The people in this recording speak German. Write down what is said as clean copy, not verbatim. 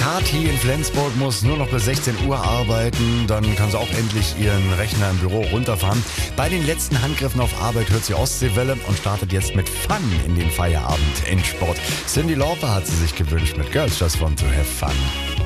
Kati in Flensburg muss nur noch bis 16 Uhr arbeiten. Dann kann sie auch endlich ihren Rechner im Büro runterfahren. Bei den letzten Handgriffen auf Arbeit hört sie Ostseewelle und startet jetzt mit Fun in den Feierabend. Endsport. Cyndi Lauper hat sie sich gewünscht mit Girls Just Want to Have Fun.